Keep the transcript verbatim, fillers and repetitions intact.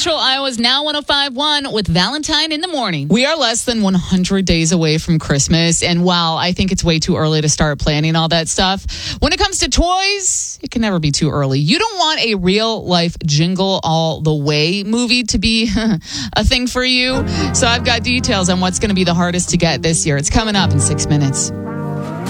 Central Iowa's Now one oh five point one with Valentine in the morning. We are less than one hundred days away from Christmas. And while I think it's way too early to start planning all that stuff, when it comes to toys, it can never be too early. You don't want a real life Jingle All the Way movie to be a thing for you. So I've got details on what's going to be the hardest to get this year. It's coming up in six minutes.